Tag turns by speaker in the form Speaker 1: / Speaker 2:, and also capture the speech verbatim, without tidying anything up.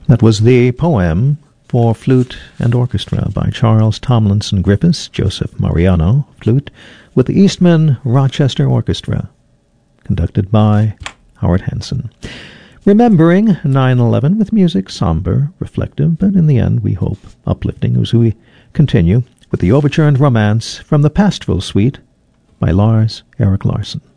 Speaker 1: That was the poem for flute and orchestra by Charles Tomlinson Griffiths, Joseph Mariano, flute, with the Eastman Rochester Orchestra, conducted by Howard Hanson. Remembering nine eleven with music, somber, reflective, but in the end, we hope, uplifting, as we continue with the Overture and Romance from the Pastoral Suite by Lars Erik Larsson.